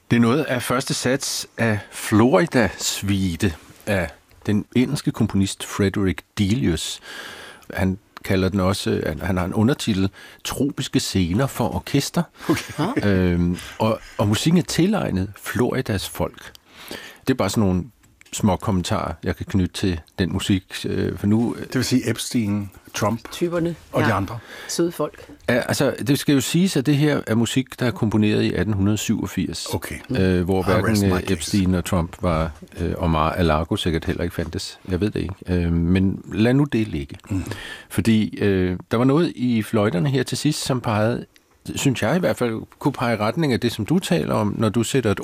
Det er noget af første sats af Florida-suite af den engelske komponist Frederick Delius. Han kalder den også, han har en undertitel, Tropiske scener for orkester. Okay. Og musikken er tilegnet Floridas folk. Det er bare sådan nogle små kommentarer, jeg kan knytte til den musik. For nu, det vil sige Epstein, Trump typerne, og de andre. Søde folk. Altså, det skal jo siges, at det her er musik, der er komponeret i 1887. Okay. Hvor hverken Epstein og Trump var, og Mar-a-Lago sikkert heller ikke fandtes. Jeg ved det ikke. Men lad nu det ligge. Fordi der var noget i fløjterne her til sidst, som pegede, synes jeg i hvert fald, kunne pege i retning af det, som du taler om, når du sætter et